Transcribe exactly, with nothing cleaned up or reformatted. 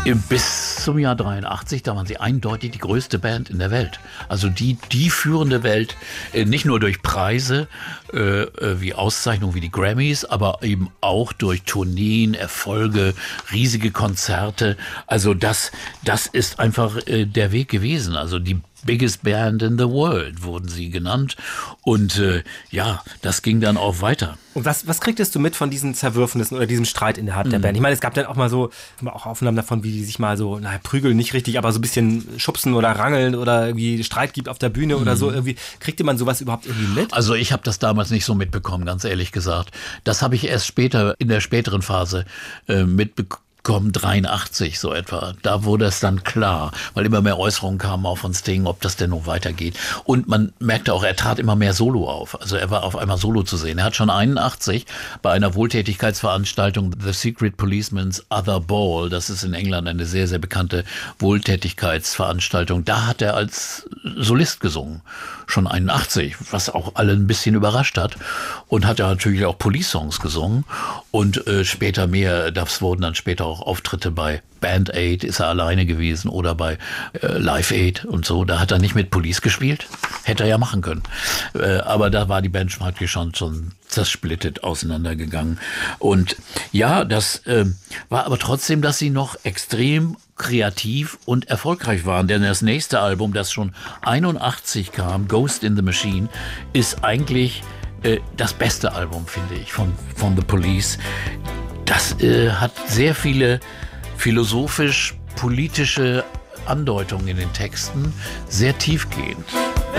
Bis zum Jahr dreiundachtzig, da waren sie eindeutig die größte Band in der Welt. Also die, die führende Welt, nicht nur durch Preise äh, wie Auszeichnungen wie die Grammys, aber eben auch durch Tourneen, Erfolge, riesige Konzerte. Also das, das ist einfach äh, der Weg gewesen. Also die Biggest Band in the World wurden sie genannt. Und äh, ja, das ging dann auch weiter. Und was, was kriegtest du mit von diesen Zerwürfnissen oder diesem Streit innerhalb mhm. der Band? Ich meine, es gab dann auch mal so, auch Aufnahmen davon, wie die sich mal so, naja, prügeln nicht richtig, aber so ein bisschen schubsen oder rangeln oder irgendwie Streit gibt auf der Bühne mhm. oder so. Irgendwie kriegte man sowas überhaupt irgendwie mit? Also ich habe das damals nicht so mitbekommen, ganz ehrlich gesagt. Das habe ich erst später, in der späteren Phase äh, mitbekommen. Kommen dreiundachtzig so etwa. Da wurde es dann klar, weil immer mehr Äußerungen kamen auch von Sting, ob das denn noch weitergeht. Und man merkte auch, er trat immer mehr Solo auf. Also er war auf einmal Solo zu sehen. Er hat schon einundachtzig bei einer Wohltätigkeitsveranstaltung The Secret Policeman's Other Ball, das ist in England eine sehr, sehr bekannte Wohltätigkeitsveranstaltung, da hat er als Solist gesungen. Schon einundachtzig, was auch alle ein bisschen überrascht hat. Und hat er natürlich auch Police-Songs gesungen. Und äh, später mehr, das wurden dann später auch Auftritte bei Band Aid, ist er alleine gewesen, oder bei äh, Live Aid und so. Da hat er nicht mit Police gespielt. Hätte er ja machen können. Äh, aber da war die Band praktisch schon, schon zersplittet auseinandergegangen. Und ja, das äh, war aber trotzdem, dass sie noch extrem kreativ und erfolgreich waren. Denn das nächste Album, das schon einundachtzig kam, Ghost in the Machine, ist eigentlich äh, das beste Album, finde ich, von, von The Police. Das äh, hat sehr viele philosophisch-politische Andeutungen in den Texten, sehr tiefgehend.